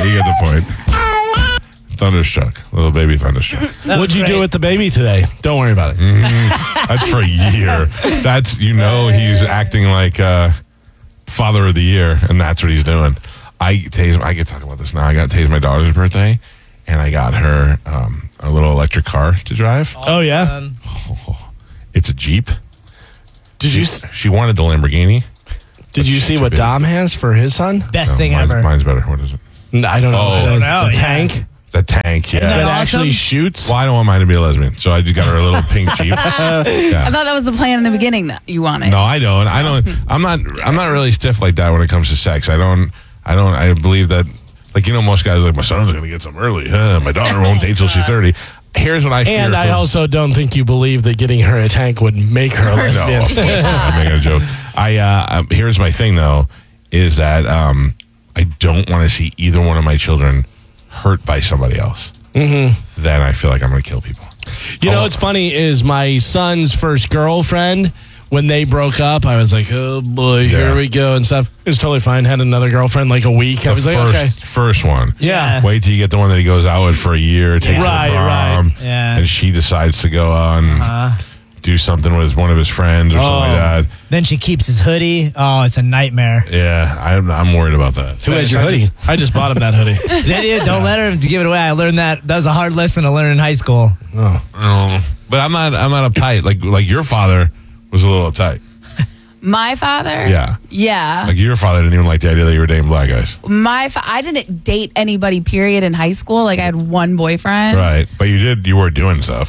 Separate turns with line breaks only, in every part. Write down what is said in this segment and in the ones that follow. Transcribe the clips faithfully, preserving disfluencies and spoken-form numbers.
you get the point. Thunderstruck, little baby Thunderstruck.
What'd you great. do with the baby today? Don't worry about it.
Mm, that's for a year. That's, you know, he's acting like uh, father of the year, and that's what he's doing. I tased, I get to talk about this now. I got tased my daughter's birthday, and I got her um, a little electric car to drive.
Oh, yeah?
Oh, it's a Jeep.
Did you?
She, she wanted the Lamborghini.
Did you see what big. Dom has for his son?
Best
no,
thing
mine's,
ever.
Mine's better. What is it?
No, I don't know.
Oh,
what it is.
no,
the
yeah.
tank.
The tank, yeah.
That
awesome?
actually shoots.
Well, I don't want mine to be a lesbian, so I just got her a little pink Jeep. Yeah.
I thought that was the plan in the beginning that you wanted.
No, I don't. I don't. I'm not. I'm not really stiff like that when it comes to sex. I don't. I don't. I believe that. Like, you know, most guys are like, my son's going to get some early. Huh? My daughter won't date till she's thirty. Here's what I fear.
And I
from,
also don't think you believe that getting her a tank would make her a lesbian.
No, I'm making a joke. I uh, um, here's my thing though, is that um, I don't want to see either one of my children hurt by somebody else. Mm-hmm. Then I feel like I'm going to kill people.
You know
oh.
what's funny is my son's first girlfriend. When they broke up, I was like, oh boy,
Yeah.
here we go and stuff. It was totally fine. Had another girlfriend like a week.
The
I was like,
first,
okay.
First one.
Yeah.
Wait till you get the one that he goes out with for a year, takes
Right,
her to prom,
right. Yeah.
and she decides to go on
Uh,
do something with one of his friends or
Oh.
something like that.
then she keeps his hoodie. Oh, it's a nightmare.
Yeah, I'm, I'm worried about that.
Who has your hoodie? I just, I just bought him that hoodie.
Did you? Don't let her give it away. I learned that. That was a hard lesson to learn in high school.
Oh.
Um, but I'm not. I'm not uptight. Like like your father was a little uptight.
My father?
Yeah.
Yeah.
Like your father didn't even like the idea that you were dating black guys.
My fa- I didn't date anybody, period, in high school. Like, I had one boyfriend.
Right. But you did. You were doing stuff.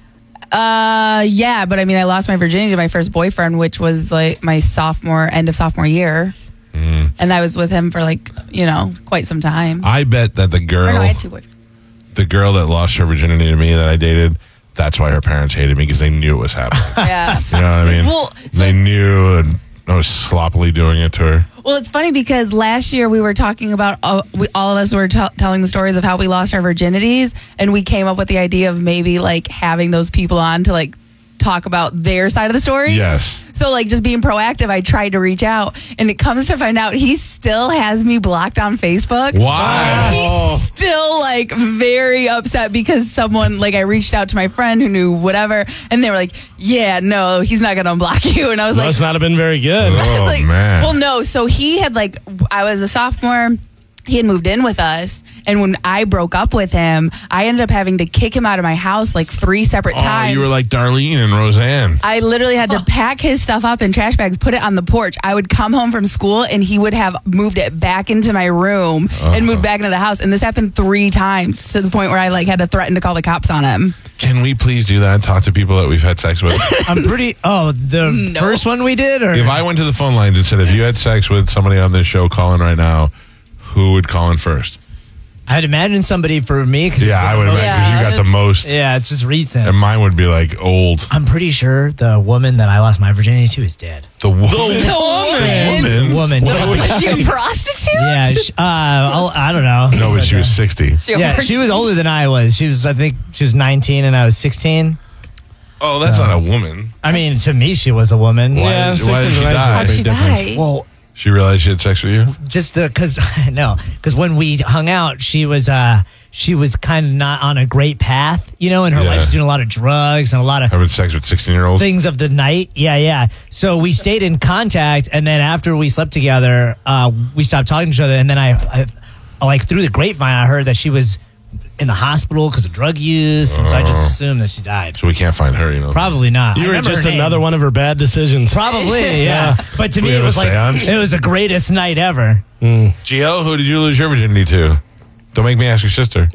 Uh, yeah, but I mean, I lost my virginity to my first boyfriend, which was like my sophomore, end of sophomore year.
Mm.
And I was with him for like, you know, quite some time.
I bet that the girl,
Or no, I had two boyfriends.
the girl that lost her virginity to me that I dated, that's why her parents hated me because they knew it was happening.
Yeah.
You know what I mean?
Well, so-
they knew and I was sloppily doing it to her.
Well, it's funny because last year we were talking about, uh, we, all of us were t- telling the stories of how we lost our virginities, and we came up with the idea of maybe like having those people on to like talk about their side of the story.
Yes.
So like just being proactive, I tried to reach out, and it comes to find out he still has me blocked on Facebook.
Why?
He's still like very upset because someone, like I reached out to my friend who knew whatever, and they were like, yeah, no, he's not going to unblock you. And I was
Must
like,
not have been very good.
Oh,
I was like,
man.
well, no. So he had like, I was a sophomore. He had moved in with us. And when I broke up with him, I ended up having to kick him out of my house like three separate
Oh,
times.
you were like Darlene and Roseanne.
I literally had to pack his stuff up in trash bags, put it on the porch. I would come home from school and he would have moved it back into my room
Uh-huh.
and moved back into the house. And this happened three times to the point where I like had to threaten to call the cops on him.
Can we please do that? Talk to people that we've had sex with.
I'm pretty. Oh, the
No.
first one we did, or
If I went to the phone lines and said, if you had sex with somebody on this show calling right now, who would call in first?
I'd imagine somebody for me. Cause
Yeah, I would imagine
Yeah.
you got the most.
Yeah, it's just recent.
And mine would be like old.
I'm pretty sure the woman that I lost my virginity to is dead.
The woman.
The woman.
Woman.
Was she a prostitute?
Yeah, she, uh, I'll, I don't know.
No, but she was sixty.
She
Yeah,
worked-
she was older than I was. She was, I think, she was nineteen and I was sixteen.
Oh, that's
So-
not a woman.
I mean, to me, she was a woman.
Why
Yeah,
did-
six
why did
and
she
nine is a
die?
How'd she
big difference.
die?
Well,
She realized she had sex with you?
just because no, because when we hung out, she was uh she was kind of not on a great path, you know, and her
Yeah.
life was doing a lot of drugs and a lot of
Having sex with sixteen-year-olds?
things of the night. Yeah, yeah. So we stayed in contact, and then after we slept together, uh, we stopped talking to each other. And then I, I like through the grapevine, I heard that she was in the hospital because of drug use, and so I just
Oh.
assumed that she died.
So we can't find her, you know?
Probably not. I
You were
remember
just
her name.
another one of her bad decisions.
Probably, yeah. But to
We
me,
have
it
a
was like
seance?
it was the greatest night ever.
Gio, who did you lose your virginity to? Don't make me ask your sister.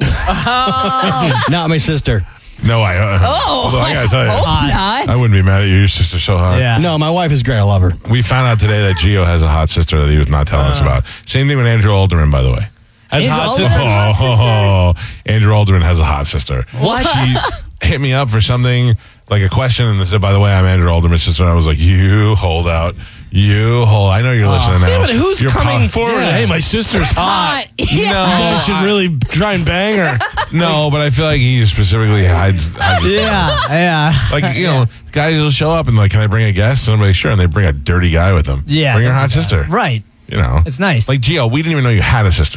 Not my sister.
No, I. Uh,
Oh,
although I gotta tell you,
hope
Uh,
not.
I wouldn't be mad at you. Your sister's so hot.
Yeah.
No, my wife is great. I love her.
We found out today that Gio has a hot sister that he was not telling us
Uh.
about. Same thing with Andrew Alderman, by the way.
As
Angel
hot
Alderman?
sister.
Hot sister?
Oh, Andrew Alderman has a hot sister.
What?
She hit me up for something, like a question, and said, by the way, I'm Andrew Alderman's sister. And I was like, you hold out. You hold. I know you're listening now.
Yeah, but who's
You're
coming
po-
forward?
Yeah.
Hey, my sister's hot.
Hot. Yeah.
No,
You guys should
I-
really try and bang her.
no, but I feel like he specifically hides. hides
Yeah, yeah.
Like, you know, guys will show up and like, can I bring a guest? And I'm like, sure. And they bring a dirty guy with them.
Yeah,
Bring your
don't
hot
do that.
sister.
Right.
You know.
It's nice.
Like, Gio, we didn't even know you had a sister.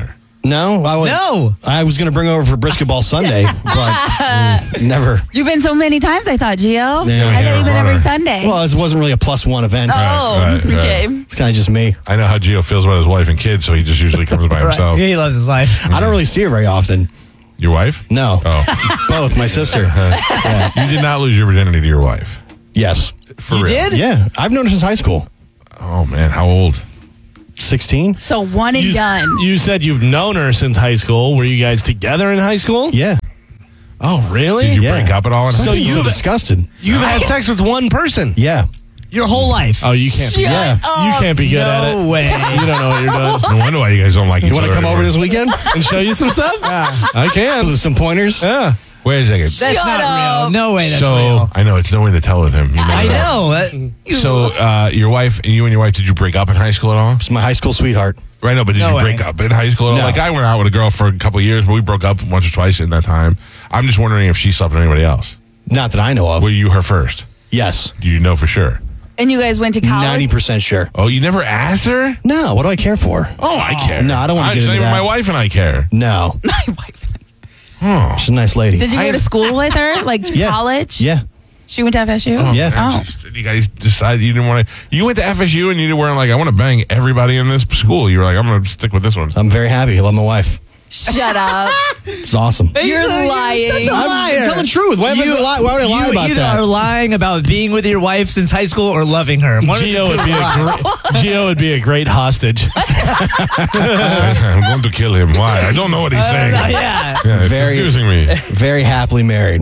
No, I was.
No.
I was going to bring her over for brisket ball Sunday, but mm, never.
You've been so many times, I thought, Gio.
Yeah,
I
we
thought
never
you've been
brought
every
her.
Sunday.
Well, it wasn't really a plus one event.
oh,
Right, right,
okay.
right.
It's kind of just me.
I know how Gio feels about his wife and kids, so he just usually comes by
Right.
himself.
He loves his life.
I don't really see her very often.
Your wife?
No,
Oh.
both. My sister.
You did not lose your virginity to your wife.
Yes.
For
You
real.
did?
Yeah, I've known her since high school.
Oh, man. How old?
sixteen.
So one and
You,
done.
you said you've known her since high school. Were you guys together in high school?
Yeah.
Oh, really?
Did you
Yeah.
break up at all in
So
high
you-
school?
So disgusted.
You've had sex with one person.
Yeah.
Your whole life.
Oh, you can't. Be,
Shut
Yeah.
you can't be good at it.
No way.
You don't know what you're doing.
No wonder why you guys don't like each
You want
other
to come over
anymore.
this weekend?
And show you some stuff. I can.
Some pointers?
Yeah.
Wait a second.
That's
Shut
not
up.
real. No way that's
so,
real.
I know, it's no way to tell with him. You
I
that.
know. That-
So, uh, your wife, you and your wife, did you break up in high school at all?
It's my high school sweetheart.
Right, no, but did
No
you
way.
break up in high school at all?
No.
Like, I went out with a girl for a couple of years, but we broke up once or twice in that time. I'm just wondering if she slept with anybody else.
Not that I know of.
Were you her first?
Yes.
Do you know for sure?
And you guys went to college?
ninety percent sure.
Oh, you never asked her?
No, what do I care for?
Oh, I care.
No, I don't wanna
I-
get
it's not
into
even
that.
my wife and I care.
No.
My wife.
Oh.
She's a nice lady.
Did you go
I-
to school with her? Like
Yeah.
college?
Yeah.
She went to F S U?
Oh,
Yeah.
man,
Oh.
just- You guys decided you didn't want to. You went to F S U and you weren't like, I want to bang everybody in this school. You were like, I'm going to stick with this one.
I'm very happy. I love my wife.
Shut up.
It's awesome.
You're lying.
Such a
I'm
liar.
Tell the truth. Why, would I lie, why would I lie
you
about
either
that?
are lying about being with your wife since high school or loving her. One of the
Gio
two
would be a
lies.
great, Gio would be a great hostage.
I'm going to kill him. Why? I don't know what he's saying.
Uh, yeah.
Yeah, it's
Very-
confusing me.
Very happily married.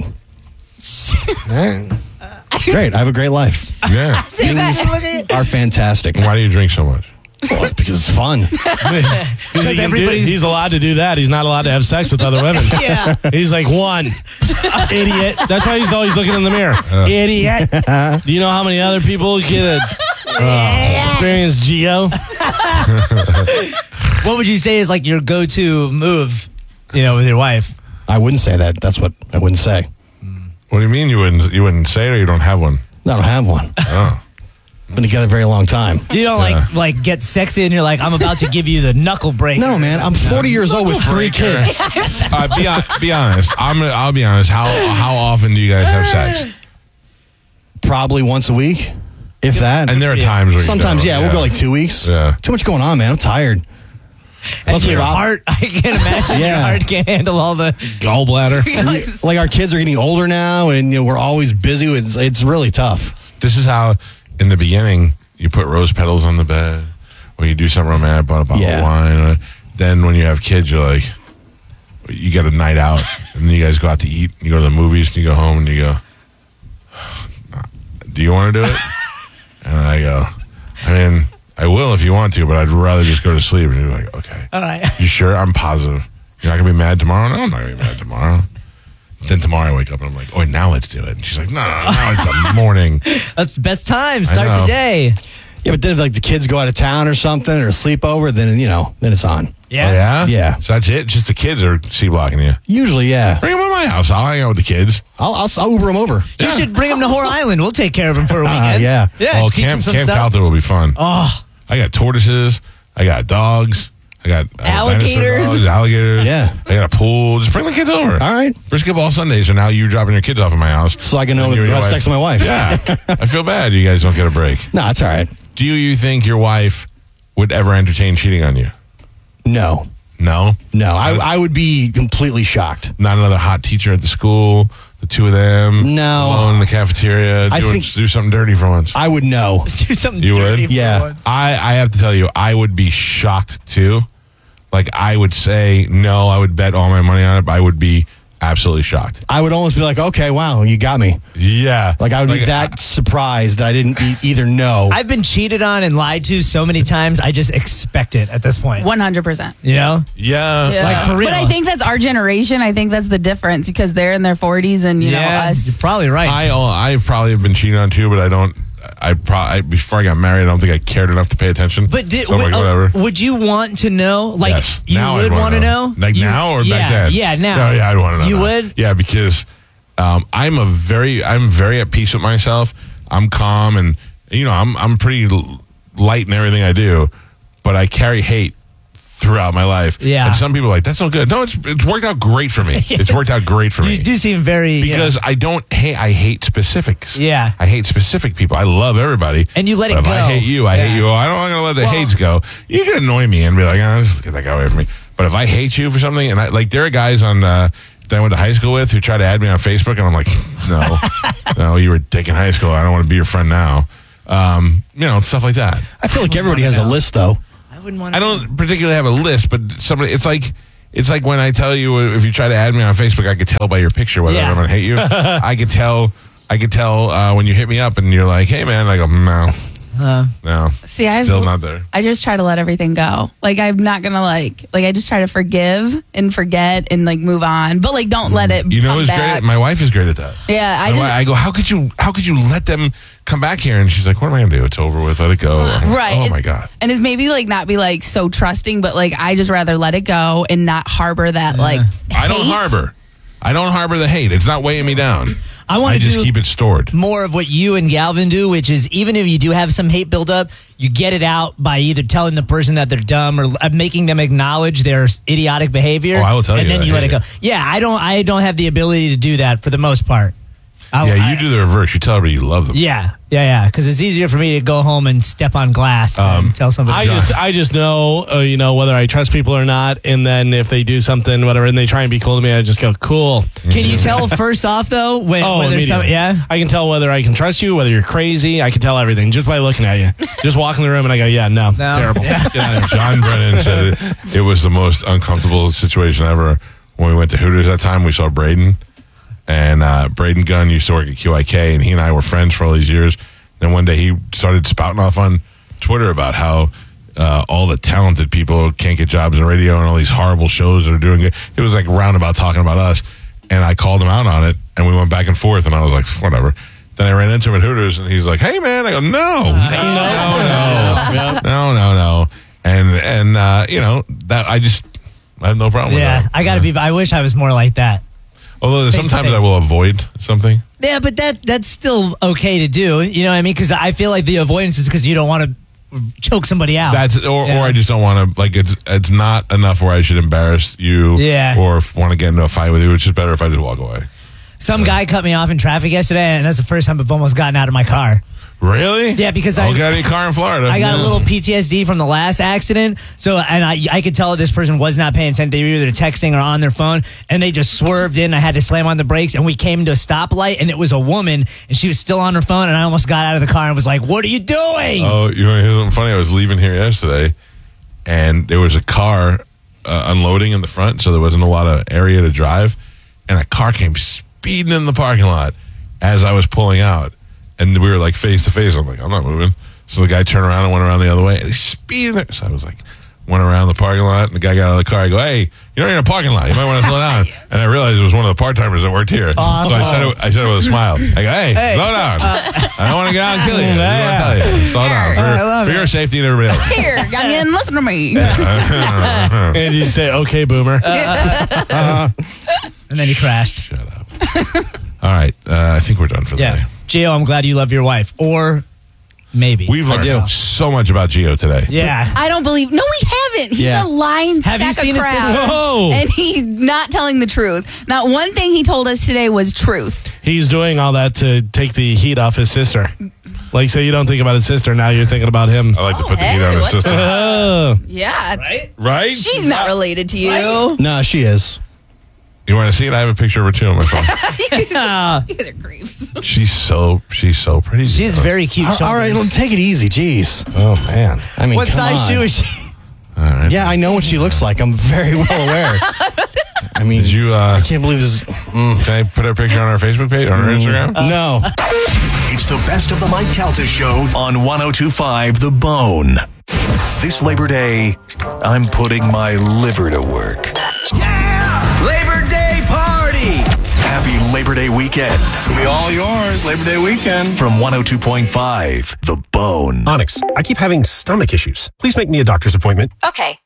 Great. I have a great life.
Yeah.
Things are fantastic.
Why do you drink so much?
Well, because it's fun.
Because he
everybody's-
he's allowed to do that. He's not allowed to have sex with other women.
Yeah.
He's like, one, idiot. That's why he's always looking in the mirror. Idiot. Do you know how many other people get a uh, experience Gio?
What would you say is like your go-to move, you know, with your wife?
I wouldn't say that. That's what I wouldn't say.
What do you mean you wouldn't you wouldn't say it or you don't have one?
I don't have one.
Oh.
Been together a very long time.
You don't
Yeah.
like like get sexy and you're like, I'm about to give you the knuckle break.
No, man. I'm forty years old with three kids.
Uh, be, hon- be honest. I'm gonna, I'll be honest. How how often do you guys have sex?
Probably once a week, if that.
And there are
Yeah.
times where you
Sometimes,
don't,
yeah, we'll go like two weeks.
Yeah.
Too much going on, man. I'm tired.
And
Plus, we
your
have op-
heart, I can't imagine your
Yeah.
heart can't handle all the.
Gallbladder.
like our kids are getting older now, and you know, we're always busy. It's, it's really tough.
This is how, in the beginning, you put rose petals on the bed, or you do something romantic, bought a bottle
Yeah.
of wine. Or, then when you have kids, you're like, you get a night out, and then you guys go out to eat. You go to the movies, and you go home, and you go, do you want to do it? And I go, I mean, I will if you want to, but I'd rather just go to sleep. And you're like, okay.
All right.
You sure? I'm positive. You're not going to be mad tomorrow? No, I'm not going to be mad tomorrow. Then tomorrow I wake up and I'm like, oh, now let's do it. And she's like, no, no, now it's the morning.
That's the best time.
I
Start
know.
the day.
Yeah, but then if like the kids go out of town or something or sleep over, then you know, then it's on.
Yeah.
Oh, yeah?
Yeah.
So that's it? Just the kids are C blocking you.
Usually, yeah.
Bring them to my house. I'll hang out with the kids.
I'll I'll, I'll Uber them over.
You should bring him to Whore Island. We'll take care of him for a
Ah,
weekend.
yeah.
Yeah.
oh,
teach him
Camp,
some
Camp
stuff.
Calta will be fun.
Oh,
I got tortoises. I got dogs. I got uh, dinosaur
Alligators.
dogs, alligators.
Yeah.
I got a pool. Just bring the kids over.
All right.
Brisket ball Sundays, so now you're dropping your kids off at my house.
So I can know
And you
to
and your
have sex with my wife.
Yeah. I feel bad you guys don't get a break.
No, it's all right.
Do you think your wife would ever entertain cheating on you?
No.
No?
No. I, I would be completely shocked.
Not another hot teacher at the school? The two of them?
No.
Alone in the cafeteria?
I
doing,
think-
do something dirty for once?
I would know.
do something
You
dirty
would?
for
Yeah.
once.
I, I have to tell you, I would be shocked too. Like, I would say no, I would bet all my money on it, but I would be absolutely shocked.
I would almost be like, okay, wow, you got me.
Yeah.
Like I would be
Like,
that surprised that I didn't e- either know.
I've been cheated on and lied to so many times. I just expect it at this point.
one hundred percent.
You know?
Yeah.
Yeah.
Like, for real.
But I think that's our generation. I think that's the difference because they're in their forties and, you know,
You're
us.
probably right.
I I probably have been cheated on too, but I don't. I probably before I got married, I don't think I cared enough to pay attention.
but did,
So I'm
would,
like,
uh,
whatever.
would you want to know? Like,
Yes.
you
Now I'd
would
wanna
want to know?
Like
You-
now or
yeah,
back then?
Yeah, now.
No, yeah, I'd want to know.
You
now.
would?
Yeah, because um, I'm a very, I'm very at peace with myself. I'm calm, and you know, I'm I'm pretty l- light in everything I do, but I carry hate throughout my life.
Yeah.
And some people are like, that's so good. No, it's it's worked out great for me. It's worked out great for me.
You do seem very
Because
yeah.
I don't hate, I hate specifics.
Yeah.
I hate specific people. I love everybody.
And you let
but
it
if
go.
I hate you, I
Yeah.
hate you. Oh, I don't want to let the
Well-
hates go. You can annoy me and be like, oh, just get that guy away from me. But if I hate you for something, and I, like there are guys on uh, that I went to high school with who try to add me on Facebook, and I'm like, no, no, you were a dick in high school. I don't want to be your friend now. Um, you know, stuff like that.
I feel like everybody has a list, though.
I wouldn't want.
I don't particularly have a list, but somebody, it's like, it's like when I tell you if you try to add me on Facebook, I could tell by your picture whether
Yeah.
I'm going to hate you. I could tell, I could tell uh, when you hit me up and you're like, hey man, I go, no,
Uh,
no,
See, I
still not there.
I just try to let everything go. Like I'm not gonna like like I just try to forgive and forget and like move on. But like don't let it.
You know
come
who's great?
back.
At, my wife is great at that.
Yeah, I
My
just
wi- I go, how could you, how could you let them come back here? And she's like, what am I going to do? It's over with. Let it go. I'm like,
right.
Oh my God.
And it's maybe like not be like so trusting, but like I just rather let it go and not harbor that like.
I don't
hate.
harbor. I don't harbor the hate. It's not weighing me down.
I want
I
to
just
do
keep it stored.
more of what you and Galvin do, which is even if you do have some hate build up, you get it out by either telling the person that they're dumb or uh, making them acknowledge their idiotic behavior.
Oh, I will tell
and
you
then
I
you let it
hate
go. Yeah, I don't. I don't have the ability to do that for the most part. I,
Yeah, you
I-
do the reverse. You tell everybody you love them.
Yeah, yeah, yeah. Because it's easier for me to go home and step on glass than
Um,
tell somebody.
I just, I just know, uh, you know, whether I trust people or not, and then if they do something, whatever, and they try and be cool to me, I just go, cool.
Can you tell first off though when,
Oh,
when there's some?
immediately.
Yeah.
I can tell whether I can trust you, whether you're crazy. I can tell everything just by looking at you. Just walk in the room and I go, yeah, no, terrible.
Yeah.
Get out of here.
John Brennan said it, it was the most uncomfortable situation ever when we went to Hooters that time. We saw Braden, and uh, Braden Gunn used to work at Q I K, and he and I were friends for all these years. Then one day he started spouting off on Twitter about how uh, all the talented people can't get jobs in radio and all these horrible shows that are doing it. It was like roundabout talking about us, and I called him out on it, and we went back and forth, and I was like, whatever. Then I ran into him at Hooters, and he's like, "Hey, man!" I go, "No, no, no, no, no, no, no." And and uh, you know that I just I have no problem with
Yeah,
that.
I got to be. I wish I was more like that.
Although
face to
sometimes
face.
I will avoid something.
Yeah, but that that's still okay to do. You know what I mean? Because I feel like the avoidance is because you don't want to choke somebody out.
That's or,
Yeah.
or I just don't want to like it's it's not enough where I should embarrass you.
Yeah.
Or want to get into a fight with you, which is better if I just walk away.
Some guy cut me off in traffic yesterday, and that's the first time I've almost gotten out of my car.
Really?
Yeah, because
I'll
I-
get out of your car in Florida.
I got a
Yeah.
little P T S D from the last accident. So, and I, I could tell that this person was not paying attention. They were either texting or on their phone, and they just swerved in. I had to slam on the brakes, and we came to a stoplight, and it was a woman, and she was still on her phone, and I almost got out of the car and was like, "What are you doing?"
Oh, you know, here's something funny. I was leaving here yesterday, and there was a car uh, unloading in the front, so there wasn't a lot of area to drive, and a car came speeding in the parking lot as I was pulling out, and we were like face to face. I'm like, I'm not moving. So the guy turned around and went around the other way, and he's speeding there. So I was like, went around the parking lot, and the guy got out of the car. I go, "Hey, you're in a parking lot. You might want to slow down." And I realized it was one of the part-timers that worked here.
Awesome.
So I said it, I said it with a smile. I go, "Hey,
Hey.
slow down. I don't want to get out and kill you. I just
Yeah.
want to tell you. Slow down. For,
I love
for
it.
your safety and everybody else."
Here, youngin, listen to me.
And you say, okay, boomer.
And then he crashed.
Shut up. All right. Uh, I think we're done for the
Yeah.
day.
Gio, I'm glad you love your wife. Or maybe.
We've
I
learned
do.
so much about Gio today.
yeah.
I don't believe. No, we haven't. He's
Yeah.
a lying
Have you
sack
seen
of
his
crap.
sister?
Whoa.
And he's not telling the truth. Not one thing he told us today was truth.
He's doing all that to take the heat off his sister. Like, so you don't think about his sister, now you're thinking about him.
I like to
Oh,
put the
hey,
heat on his
what's
sister.
Oh.
Yeah.
Right?
Right?
She's not related to you.
Right?
No, she is.
You want to see it? I have a picture of her too on my phone.
Uh,
You guys are creeps.
she's so she's so pretty.
she's very cute.
All- all right,
shoulders.
well, take it easy. Jeez.
Oh, man.
I mean,
What
come
size
on.
shoe is she?
All right.
Yeah, I know what she looks like. I'm very well aware. I mean,
Did you?
I
Uh,
can't believe this. Is, mm,
can I put her picture on our Facebook page on our Instagram?
no.
It's the best of the Mike Calta Show on one oh two point five The Bone. This Labor Day, I'm putting my liver to work.
Labor Day party!
Happy Labor Day weekend
It'll be all yours, Labor Day weekend.
from one oh two point five The Bone.
Onyx, I keep having stomach issues. Please make me a doctor's appointment.
Okay,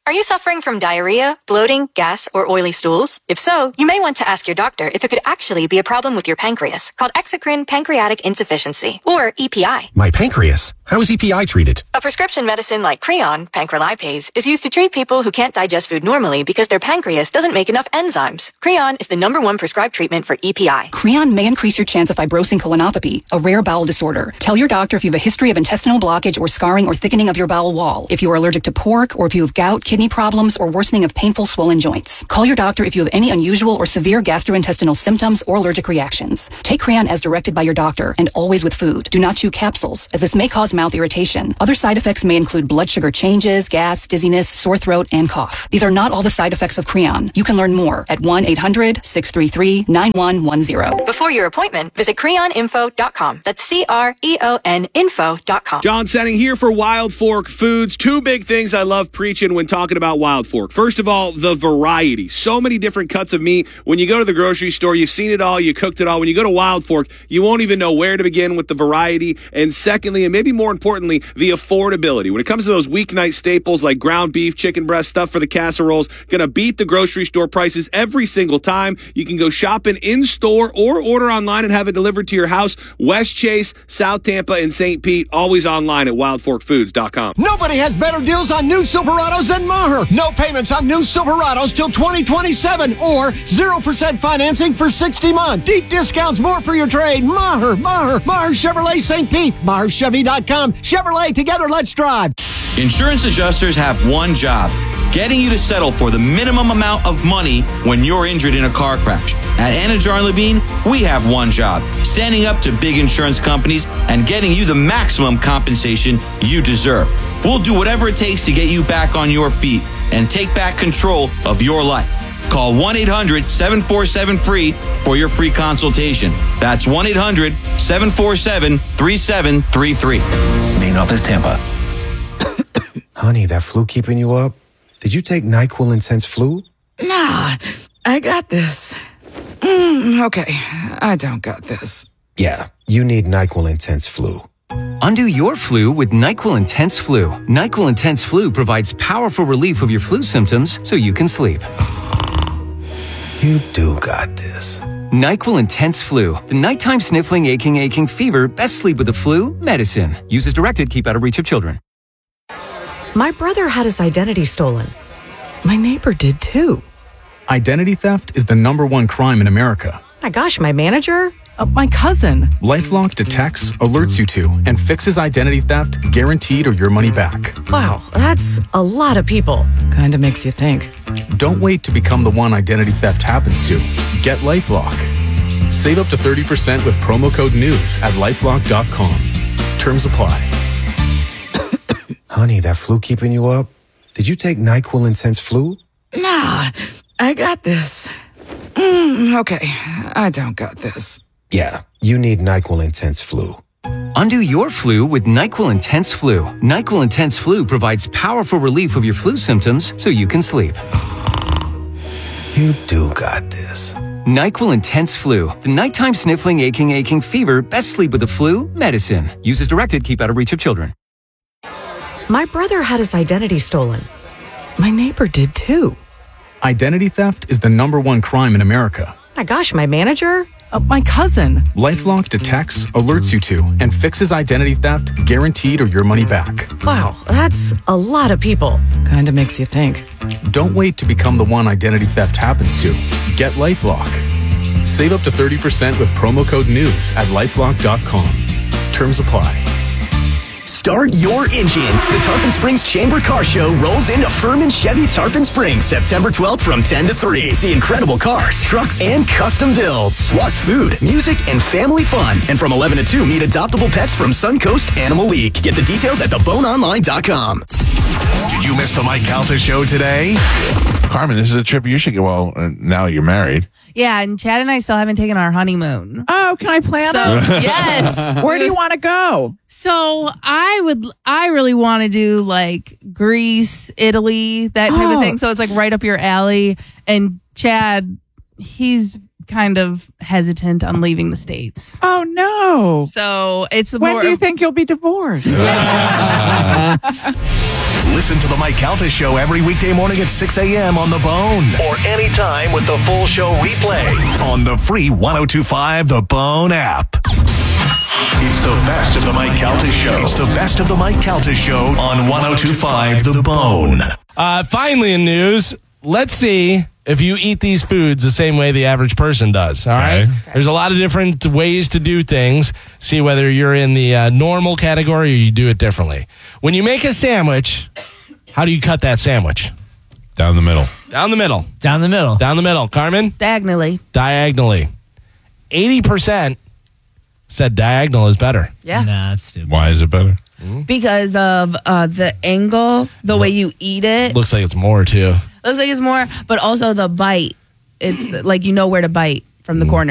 Are you suffering from diarrhea, bloating, gas, or oily stools? If so, you may want to ask your doctor if it could actually be a problem with your pancreas, called exocrine pancreatic insufficiency, or E P I.
My pancreas? How is E P I treated?
A prescription medicine like Creon, pancrelipase, is used to treat people who can't digest food normally because their pancreas doesn't make enough enzymes. Creon is the number one prescribed treatment for E P I.
Creon may increase your chance of fibrosing colonopathy, a rare bowel disorder. Tell your doctor if you have a history of intestinal blockage or scarring or thickening of your bowel wall, if you are allergic to pork, or if you have gout, kidney problems, or worsening of painful swollen joints. Call your doctor if you have any unusual or severe gastrointestinal symptoms or allergic reactions. Take Creon as directed by your doctor and always with food. Do not chew capsules, as this may cause mouth irritation. Other side effects may include blood sugar changes, gas, dizziness, sore throat, and cough. These are not all the side effects of Creon. You can learn more at one eight hundred six three three nine one one zero.
Before your appointment, visit creon info dot com. That's C R E O N info dot com.
John Setting here for Wild Fork Foods. Two big things I love preaching when talking about Wild Fork. First of all, the variety. So many different cuts of meat. When you go to the grocery store, you've seen it all, you cooked it all. When you go to Wild Fork, you won't even know where to begin with the variety. And secondly, and maybe more importantly, the affordability. When it comes to those weeknight staples like ground beef, chicken breast, stuff for the casseroles, gonna beat the grocery store prices every single time. You can go shopping in-store or order online and have it delivered to your house. West Chase, South Tampa, and Saint Pete, always online at wild fork foods dot com.
Nobody has better deals on new Silverados than Maher. No payments on new Silverados till twenty twenty-seven or zero percent financing for sixty months. Deep discounts, more for your trade. Maher, Maher, Maher Chevrolet Saint Pete, Maher Chevy dot com. Chevrolet, together, let's drive.
Insurance adjusters have one job: getting you to settle for the minimum amount of money when you're injured in a car crash. At Anajar and Levine, we have one job: standing up to big insurance companies and getting you the maximum compensation you deserve. We'll do whatever it takes to get you back on your feet and take back control of your life. Call one eight hundred seven four seven free for your free consultation. That's one eight hundred seven four seven three seven three three.
Main office, Tampa.
Honey, that flu keeping you up? Did you take NyQuil Intense Flu?
Nah, I got this. Mm, okay, I don't got this.
Yeah, you need NyQuil Intense Flu.
Undo your flu with NyQuil Intense Flu. NyQuil Intense Flu provides powerful relief of your flu symptoms so you can sleep.
You do got this.
NyQuil Intense Flu. The nighttime sniffling, aching, aching fever. Best sleep with the flu medicine. Use as directed. Keep out of reach of children.
My brother had his identity stolen. My neighbor did too.
Identity theft is the number one crime in America.
My gosh, my manager? Uh, my cousin.
LifeLock detects, alerts you to, and fixes identity theft, guaranteed or your money back.
Wow, that's a lot of people.
Kinda makes you think.
Don't wait to become the one identity theft happens to. Get LifeLock. Save up to thirty percent with promo code NEWS at lifelock dot com. Terms apply.
Honey, that flu keeping you up? Did you take NyQuil Intense Flu?
Nah, I got this. Mm, okay, I don't got this.
Yeah, you need NyQuil Intense Flu.
Undo your flu with NyQuil Intense Flu. NyQuil Intense Flu provides powerful relief of your flu symptoms so you can sleep.
You do got this.
NyQuil Intense Flu. The nighttime sniffling, aching, aching fever. Best sleep with the flu medicine. Use as directed. Keep out of reach of children.
My brother had his identity stolen. My neighbor did too.
Identity theft is the number one crime in America.
My gosh, my manager?
Uh, my cousin.
LifeLock detects, alerts you to, and fixes identity theft, guaranteed or your money back.
Wow, that's a lot of people.
Kinda makes you think.
Don't wait to become the one identity theft happens to. Get LifeLock. Save up to thirty percent with promo code NEWS at lifelock dot com. Terms apply.
Start your engines. The Tarpon Springs Chamber Car Show rolls into Furman Chevy Tarpon Springs September twelfth from ten to three. See incredible cars, trucks, and custom builds. Plus food, music, and family fun. And from eleven to two, meet adoptable pets from Suncoast Animal League. Get the details at the bone online dot com.
Did you miss the Mike Calta show today?
Carmen, this is a trip you should go. Well, uh, now you're married.
Yeah, and Chad and I still haven't taken our honeymoon.
Oh, can I plan
so,
it?
Yes.
Where do you want to go?
So I would, I really want to do like Greece, Italy, that type
Oh.
of thing. So it's like right up your alley. And Chad, he's kind of hesitant on leaving the States.
Oh, no.
So it's
When
more
do you
of-
think you'll be divorced?
Listen to the Mike Calta Show every weekday morning at six a.m. on The Bone. Or anytime with the full show replay on the free one oh two five The Bone app. It's the best of the Mike Calta Show. It's the best of the Mike Calta Show on one oh two five The Bone.
Uh, finally in news, let's see if you eat these foods the same way the average person does. All right. Okay. There's a lot of different ways to do things. See whether you're in the uh, normal category or you do it differently. When you make a sandwich, how do you cut that sandwich?
Down the middle.
Down the middle.
Down the middle.
Down the middle. Carmen?
Diagonally.
Diagonally. eighty percent said diagonal is better.
Yeah.
Nah, that's stupid.
Why is it better?
Because of uh, the angle, the way you eat it.
Looks like it's more, too.
Looks like it's more, but also the bite. It's like you know where to bite from the corner.